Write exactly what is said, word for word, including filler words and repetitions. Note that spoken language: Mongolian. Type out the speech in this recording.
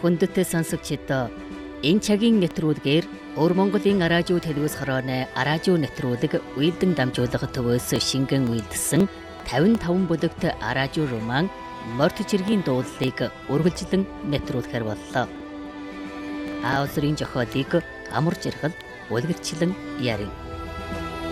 хүндэт сонсогчид энэ цагийн нэвтрүүлгээр Өр Монголын араажуу телевиз хорооны араажуу нэвтрүүлэг уйлдан дамжуулга төвөөс шингэн уйлдсан тавин таван бүлэгт араажуу роман Морт чиргийн дуулалыг үргэлжлэн нэвтрүүлэхээр боллоо. Аавсрын зохиолыг амар жаргал үлгэрчлэн ярив.